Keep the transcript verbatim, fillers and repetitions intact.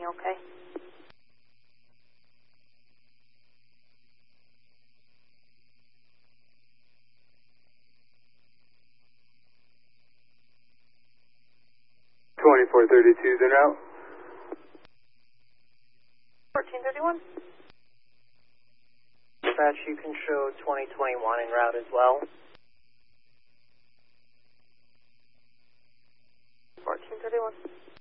okay? twenty-four thirty-two, then out. fourteen thirty-one. Dispatch, you can show twenty twenty-one en route as well. fourteen thirty-one.